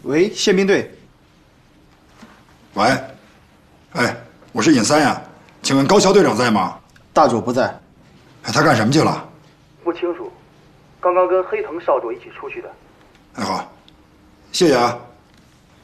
喂，宪兵队。 喂，哎，我是尹三呀，请问高桥队长在吗？ 大佐不在。 哎，他干什么去了？ 不清楚，刚刚跟黑藤少佐一起出去的。 哎，好，谢谢啊。